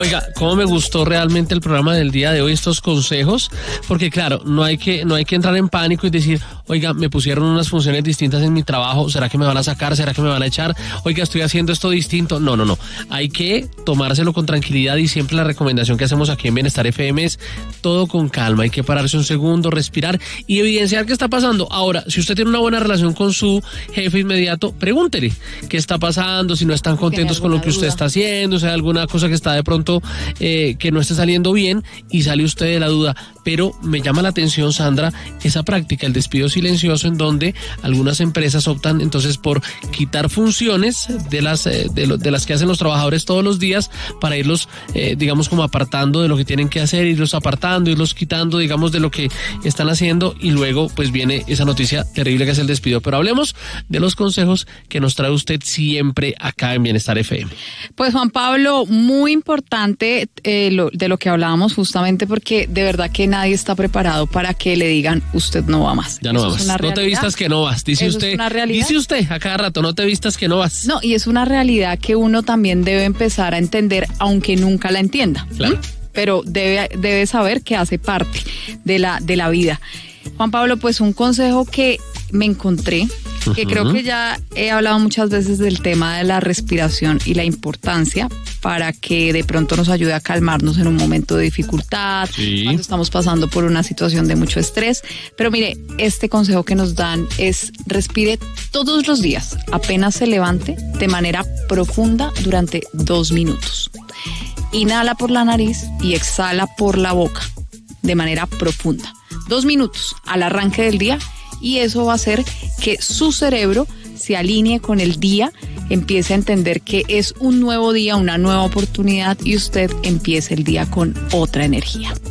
Oiga, cómo me gustó realmente el programa del día de hoy, estos consejos, porque claro, no hay que entrar en pánico y decir, oiga, me pusieron unas funciones distintas en mi trabajo, ¿será que me van a sacar? ¿Será que me van a echar? Oiga, estoy haciendo esto distinto. No. Hay que tomárselo con tranquilidad y siempre la recomendación que hacemos aquí en Bienestar FM es todo con calma. Hay que pararse un segundo, respirar y evidenciar qué está pasando. Ahora, si usted tiene una buena relación con su jefe inmediato, pregúntele qué está pasando, si no están contentos con lo que usted está haciendo, si hay alguna cosa que está de pronto que no esté saliendo bien y sale usted de la duda. Pero me llama la atención, Sandra, esa práctica, el despido silencioso, en donde algunas empresas optan entonces por quitar funciones de las que hacen los trabajadores todos los días para irlos, digamos, como apartando de lo que tienen que hacer, irlos apartando, irlos quitando, digamos, de lo que están haciendo, y luego pues viene esa noticia terrible que es el despido. Pero hablemos de los consejos que nos trae usted siempre acá en Bienestar FM. Pues Juan Pablo, muy importante de lo que hablábamos, justamente porque de verdad que nadie está preparado para que le digan usted no va más. Ya no va más. No te vistas que no vas, dice usted. Dice usted a cada rato, no te vistas que no vas. No, y es una realidad que uno también debe empezar a entender, aunque nunca la entienda. Claro. Pero debe saber que hace parte de la vida. Juan Pablo, pues un consejo que me encontré, que creo que ya he hablado muchas veces del tema de la respiración y la importancia para que de pronto nos ayude a calmarnos en un momento de dificultad, cuando estamos pasando por una situación de mucho estrés. Pero mire, este consejo que nos dan es: respire todos los días, apenas se levante, de manera profunda durante 2 minutos. Inhala por la nariz y exhala por la boca, de manera profunda. 2 minutos al arranque del día, y eso va a hacer que su cerebro se alinee con el día, empiece a entender que es un nuevo día, una nueva oportunidad, y usted empiece el día con otra energía.